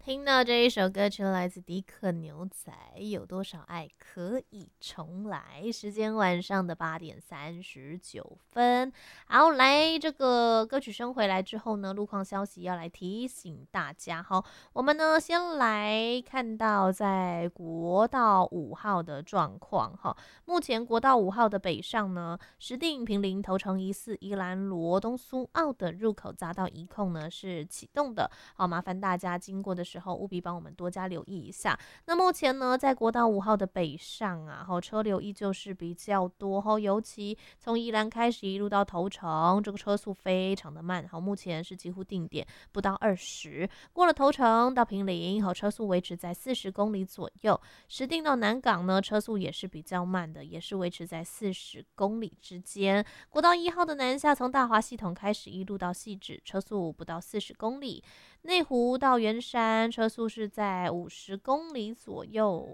听到这一首歌曲来自迪克牛仔，有多少爱可以重来？时间晚上的8:39。好，来这个歌曲声回来之后呢，路况消息要来提醒大家哈。我们呢先来看到在国道5号的状况哈。目前国道5号的北上呢，石碇、坪林、头城、宜4、宜兰、罗东、苏澳的入口匝道一控呢是启动的。好，麻烦大家经过的时候务必帮我们多加留意一下。那目前呢，在国道5号的北上啊，车流依旧是比较多，尤其从宜兰开始一路到头城，这个车速非常的慢，目前是几乎定点不到20，过了头城到坪林，车速维持在40公里左右。石碇到南港呢，车速也是比较慢的，也是维持在40公里之间。国道1号的南下，从大华系统开始一路到汐止，车速不到40公里。内湖到圆山，车速是在50公里左右。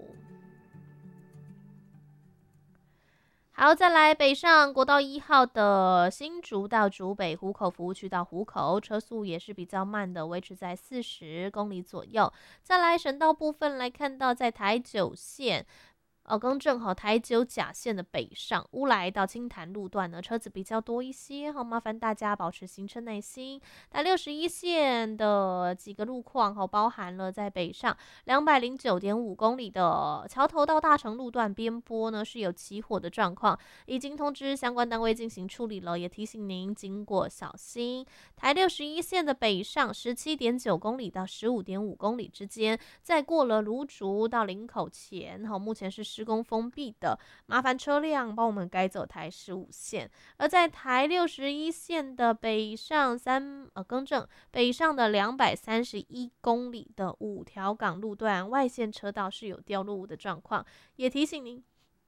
好，再来北上国道1号的新竹到竹北湖口服务区到湖口，车速也是比较慢的，维持在40公里左右。再来省道部分来看到，在台九线。更正好，台九甲线的北上乌来到青潭路段呢，车子比较多一些，麻烦大家保持行车耐心。台61线的几个路况，包含了在北上209.5公里的桥头到大成路段边坡呢是有起火的状况，已经通知相关单位进行处理了，也提醒您经过小心。台61线的北上17.9公里到15.5公里之间，再过了芦竹到林口前，目前是施工封闭的，麻烦车辆帮我们改走台15线。而在台61线的北上北上的231公里的五条港路段外线车道是有掉落物的状况，也提醒您。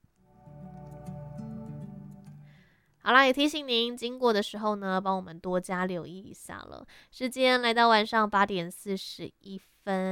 好啦，也提醒您经过的时候呢，帮我们多加留意一下了。时间来到晚上8:41。